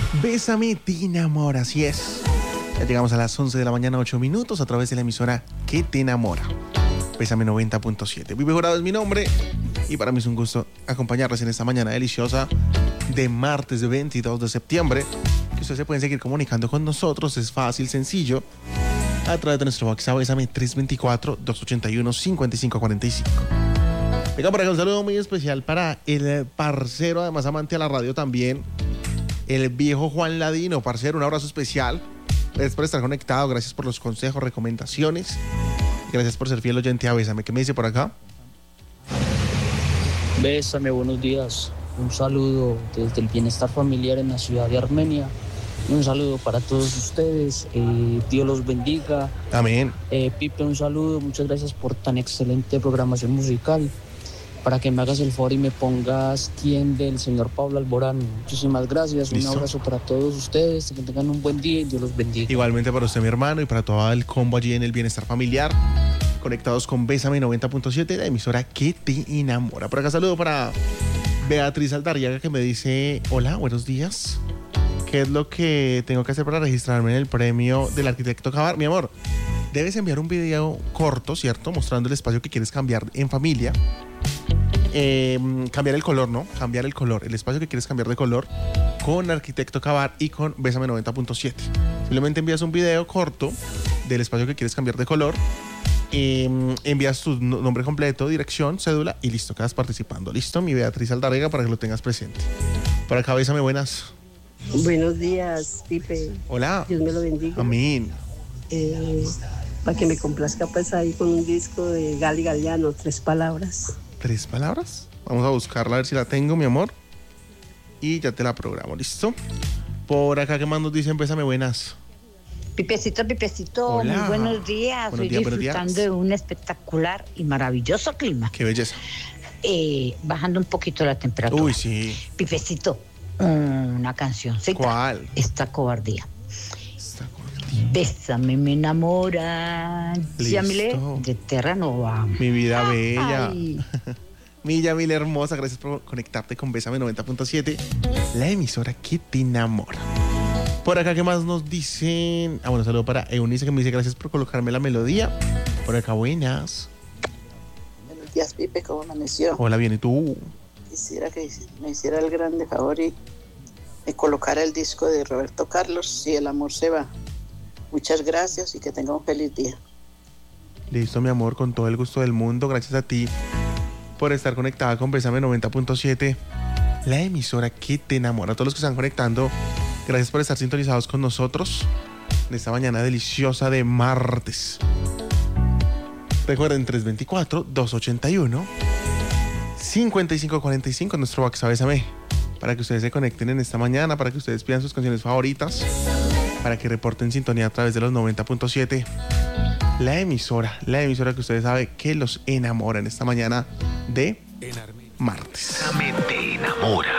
Bésame, te enamora, así es. Ya llegamos a las 11 de la mañana, 8 minutos, a través de la emisora que te enamora. Bésame 90.7. Vive Jurado es mi nombre y para mí es un gusto acompañarles en esta mañana deliciosa de martes 22 de septiembre. Que ustedes se pueden seguir comunicando con nosotros, es fácil, sencillo, a través de nuestro WhatsApp, Bésame 324-281-5545. Venga, por acá un saludo muy especial para el parcero, además amante a la radio también, el viejo Juan Ladino. Parcero, un abrazo especial. Gracias por estar conectado, gracias por los consejos, recomendaciones. Gracias por ser fiel oyente a Bésame. ¿Qué me dice por acá? Bésame, buenos días. Un saludo desde el Bienestar Familiar en la ciudad de Armenia. Un saludo para todos ustedes. Dios los bendiga. Amén. Pipe, un saludo. Muchas gracias por tan excelente programación musical. Para que me hagas el favor y me pongas Quién del señor Pablo Alborán. Muchísimas gracias. ¿Listo? Un abrazo para todos ustedes. Que tengan un buen día y Dios los bendiga. Igualmente para usted, mi hermano, y para todo el combo allí en el Bienestar Familiar. Conectados con Bésame 90.7, la emisora que te enamora. Por acá saludo para Beatriz Aldarriaga, que me dice: hola, buenos días. ¿Qué es lo que tengo que hacer para registrarme en el premio del arquitecto Cavar? Mi amor, debes enviar un video corto, ¿cierto? Mostrando el espacio que quieres cambiar en familia. Cambiar el color, ¿no? Cambiar el color, el espacio que quieres cambiar de color con Arquitecto Cavar y con Bésame 90.7. Simplemente envías un video corto del espacio que quieres cambiar de color, envías tu nombre completo, dirección, cédula y listo, quedas participando. Listo, mi Beatriz Aldarriaga, para que lo tengas presente. Por acá, Bésame, buenas. Buenos días, Pipe. Hola. Dios me lo bendiga. Amén. Para que me complazca pues ahí con un disco de Gali Galiano, 3 palabras. ¿3 palabras? Vamos a buscarla a ver si la tengo, mi amor. Y ya te la programo, ¿listo? Por acá, ¿qué más nos dicen? Bésame, buenas. Pipecito, Hola. muy buenos días. Buenos Estoy días, buenos disfrutando días. de un espectacular y maravilloso clima. Qué belleza. Bajando un poquito la temperatura. Uy, sí. Pipecito, una canción. ¿Cuál? Esta cobardía. Bésame, me enamora. Listo. Yamile de Terranova. Mi vida bella. Ay. Mi Yamile hermosa, gracias por conectarte con Bésame 90.7, la emisora que te enamora. Por acá, ¿qué más nos dicen? Bueno, saludo para Eunice, que me dice: gracias por colocarme la melodía. Por acá, buenas. Buenos días, Pipe, ¿cómo amaneció? Hola, bien, ¿y tú? Quisiera que me hiciera el grande favor y me colocara el disco de Roberto Carlos, Si el amor se va. Muchas gracias y que tenga un feliz día. Listo, mi amor, con todo el gusto del mundo. Gracias a ti por estar conectada con Bésame 90.7, la emisora que te enamora. A todos los que están conectando, gracias por estar sintonizados con nosotros en esta mañana deliciosa de martes. Recuerden, 324-281-5545, nuestro WhatsApp Bésame, para que ustedes se conecten en esta mañana, para que ustedes pidan sus canciones favoritas, para que reporten sintonía a través de los 90.7. La emisora que ustedes saben que los enamora en esta mañana de martes. Bésame, te enamora.